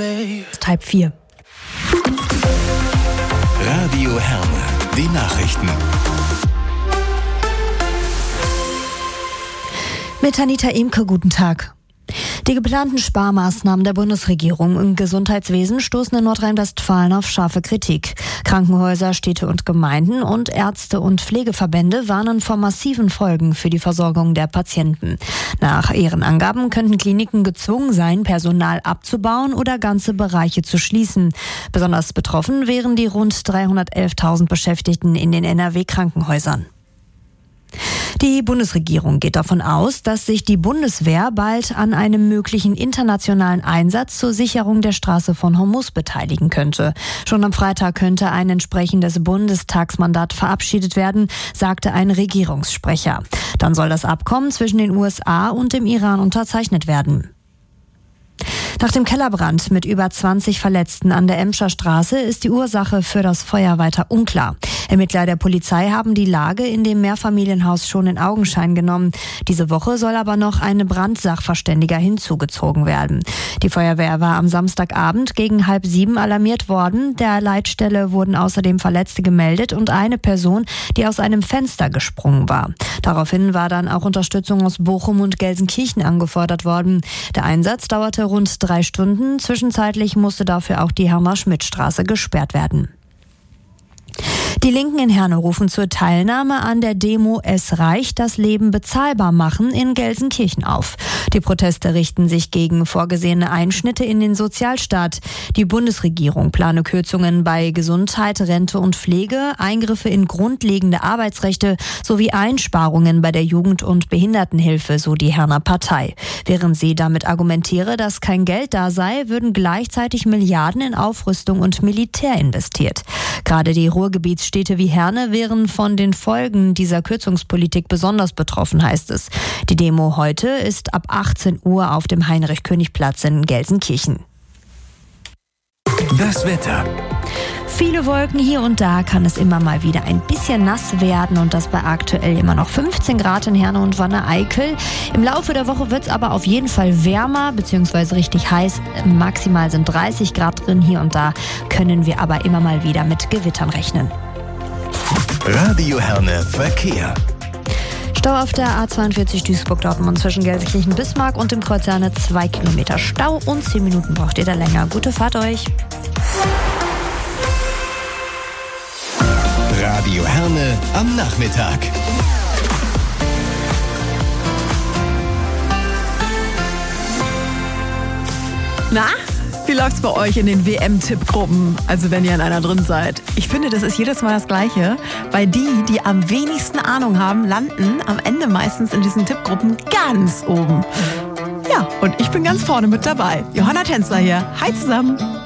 Type 4. Radio Herne, die Nachrichten. Mit Anita Imke, guten Tag. Die geplanten Sparmaßnahmen der Bundesregierung im Gesundheitswesen stoßen in Nordrhein-Westfalen auf scharfe Kritik. Krankenhäuser, Städte und Gemeinden und Ärzte- und Pflegeverbände warnen vor massiven Folgen für die Versorgung der Patienten. Nach ihren Angaben könnten Kliniken gezwungen sein, Personal abzubauen oder ganze Bereiche zu schließen. Besonders betroffen wären die rund 311.000 Beschäftigten in den NRW-Krankenhäusern. Die Bundesregierung geht davon aus, dass sich die Bundeswehr bald an einem möglichen internationalen Einsatz zur Sicherung der Straße von Hormuz beteiligen könnte. Schon am Freitag könnte ein entsprechendes Bundestagsmandat verabschiedet werden, sagte ein Regierungssprecher. Dann soll das Abkommen zwischen den USA und dem Iran unterzeichnet werden. Nach dem Kellerbrand mit über 20 Verletzten an der Emscher Straße ist die Ursache für das Feuer weiter unklar. Ermittler der Polizei haben die Lage in dem Mehrfamilienhaus schon in Augenschein genommen. Diese Woche soll aber noch ein Brandsachverständiger hinzugezogen werden. Die Feuerwehr war am Samstagabend gegen 6:30 alarmiert worden. Der Leitstelle wurden außerdem Verletzte gemeldet und eine Person, die aus einem Fenster gesprungen war. Daraufhin war dann auch Unterstützung aus Bochum und Gelsenkirchen angefordert worden. Der Einsatz dauerte rund 3 Stunden. Zwischenzeitlich musste dafür auch die Hermann-Schmidt-Straße gesperrt werden. Die Linken in Herne rufen zur Teilnahme an der Demo Es reicht, das Leben bezahlbar machen in Gelsenkirchen auf. Die Proteste richten sich gegen vorgesehene Einschnitte in den Sozialstaat. Die Bundesregierung plane Kürzungen bei Gesundheit, Rente und Pflege, Eingriffe in grundlegende Arbeitsrechte sowie Einsparungen bei der Jugend- und Behindertenhilfe, so die Herner Partei. Während sie damit argumentiere, dass kein Geld da sei, würden gleichzeitig Milliarden in Aufrüstung und Militär investiert. Gerade die Ruhrgebietsstädte wie Herne wären von den Folgen dieser Kürzungspolitik besonders betroffen, heißt es. Die Demo heute ist ab 18 Uhr auf dem Heinrich-König-Platz in Gelsenkirchen. Das Wetter. Viele Wolken, hier und da kann es immer mal wieder ein bisschen nass werden und das bei aktuell immer noch 15 Grad in Herne und Wanne-Eickel. Im Laufe der Woche wird es aber auf jeden Fall wärmer bzw. richtig heiß. Maximal sind 30 Grad drin, hier und da können wir aber immer mal wieder mit Gewittern rechnen. Radio Herne Verkehr. Stau auf der A42 Duisburg-Dortmund zwischen Gelsenkirchen-Bismarck und dem Kreuz Herne, 2 Kilometer Stau und 10 Minuten braucht ihr da länger. Gute Fahrt euch. Radio Herne am Nachmittag. Na, wie läuft's bei euch in den WM-Tippgruppen? Also wenn ihr in einer drin seid. Ich finde, das ist jedes Mal das Gleiche, weil die am wenigsten Ahnung haben, landen am Ende meistens in diesen Tippgruppen ganz oben. Ja, und ich bin ganz vorne mit dabei. Johanna Tänzler hier. Hi zusammen.